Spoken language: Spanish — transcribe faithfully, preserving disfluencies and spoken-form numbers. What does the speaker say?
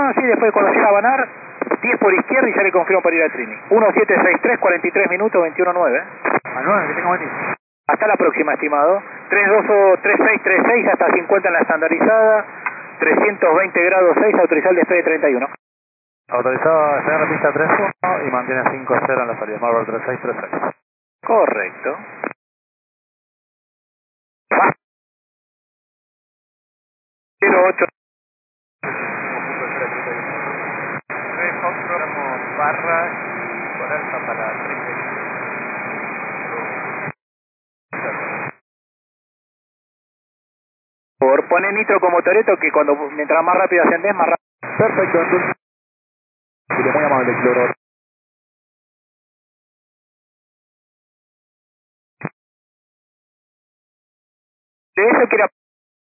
no, sí, después cuando llega a Banar, diez por izquierda y ya le confirmo para ir al Trini. uno siete seis tres, cuarenta y tres minutos, veintiuno nueve. A nueve, que tenga buen día. Hasta la próxima, estimado. tres dos tres seis tres seis hasta cincuenta en la estandarizada. trescientos veinte grados seis, autorizar el despegue treinta y uno. Autorizado señor la pista tres uno y mantiene cinco cero en la salida. Marvel tres seis tres seis. Correcto. cero ocho. Tenemos barra y con alfa para treinta y uno. Por poner nitro como Toreto, que cuando mientras más rápido ascendés, más rápido. Perfecto, entonces. Muy amable, Cloro. De eso quiero